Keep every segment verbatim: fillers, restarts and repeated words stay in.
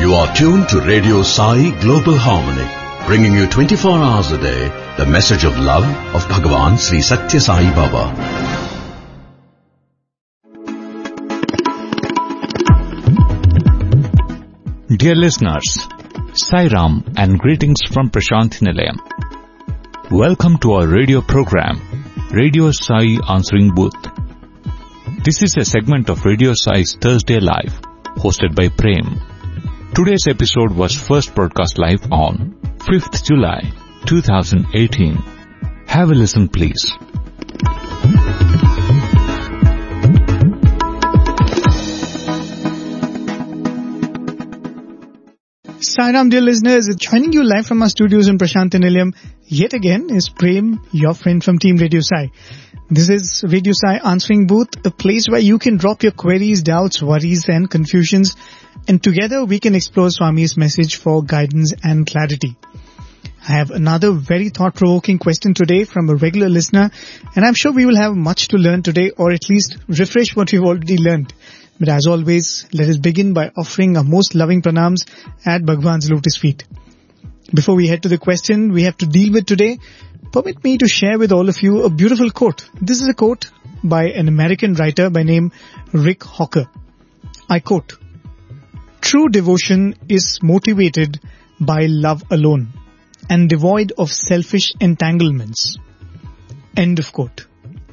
You are tuned to Radio Sai Global Harmony, bringing you twenty-four hours a day the message of love of Bhagavan Sri Satya Sai Baba. Dear listeners, Sai Ram and greetings from Prashanthi Nilayam. Welcome to our radio program, Radio Sai Answering Booth. This is a segment of Radio Sai's Thursday Live, hosted by Prem. Today's episode was first broadcast live on fifth July twenty eighteen. Have a listen, please. Sairam, dear listeners, joining you live from our studios in Prashanthi Nilayam yet again is Prem, your friend from Team Radio Sai. This is Radio Sai Answering Booth, a place where you can drop your queries, doubts, worries and confusions, and together we can explore Swami's message for guidance and clarity. I have another very thought-provoking question today from a regular listener, and I'm sure we will have much to learn today, or at least refresh what we've already learned. But as always, let us begin by offering our most loving pranams at Bhagwan's lotus feet. Before we head to the question we have to deal with today, permit me to share with all of you a beautiful quote. This is a quote by an American writer by name Rick Hawker. I quote, "True devotion is motivated by love alone and devoid of selfish entanglements." End of quote.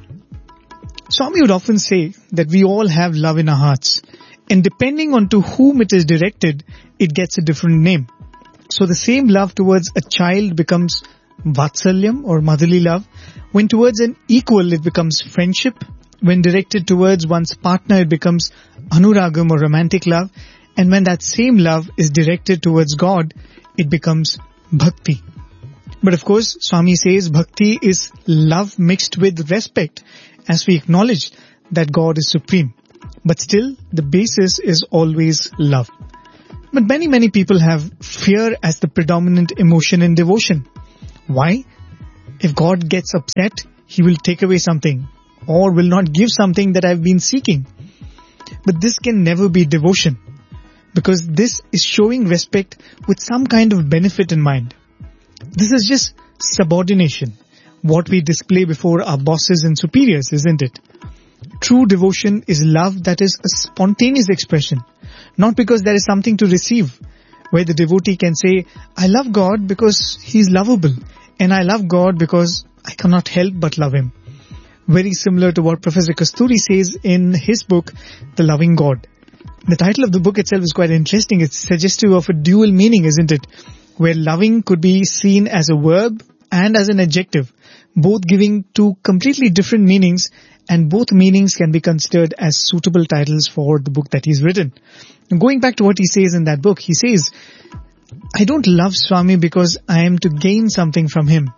Swami would often say that we all have love in our hearts, and depending on to whom it is directed, it gets a different name. So the same love towards a child becomes vatsalyam or motherly love. When towards an equal, it becomes friendship. When directed towards one's partner, it becomes anuragam or romantic love. And when that same love is directed towards God, it becomes bhakti. But of course, Swami says bhakti is love mixed with respect, as we acknowledge that God is supreme. But still, the basis is always love. But many, many people have fear as the predominant emotion in devotion. Why? If God gets upset, He will take away something, or will not give something that I've been seeking. But this can never be devotion, because this is showing respect with some kind of benefit in mind. This is just subordination, what we display before our bosses and superiors, isn't it? True devotion is love that is a spontaneous expression, not because there is something to receive, where the devotee can say, I love God because He is lovable, and I love God because I cannot help but love Him. Very similar to what Professor Kasturi says in his book, The Loving God. The title of the book itself is quite interesting. It's suggestive of a dual meaning, isn't it? Where loving could be seen as a verb and as an adjective, both giving two completely different meanings, and both meanings can be considered as suitable titles for the book that he's written. Now, going back to what he says in that book, he says, I don't love Swami because I am to gain something from him.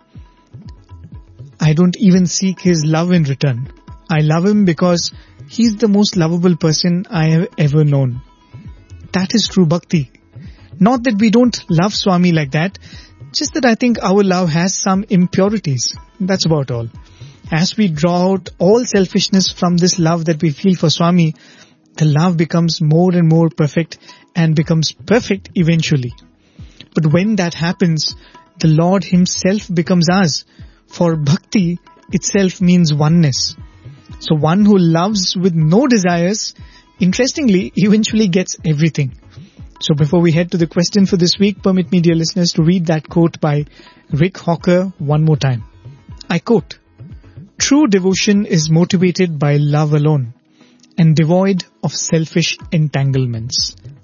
I don't even seek his love in return. I love him because he's the most lovable person I have ever known. That is true bhakti. Not that we don't love Swami like that, just that I think our love has some impurities. That's about all. As we draw out all selfishness from this love that we feel for Swami, the love becomes more and more perfect and becomes perfect eventually. But when that happens, the Lord Himself becomes ours. For bhakti itself means oneness. So one who loves with no desires, interestingly, eventually gets everything. So before we head to the question for this week, permit me, dear listeners, to read that quote by Rick Hawker one more time. I quote, "True devotion is motivated by love alone and devoid of selfish entanglements."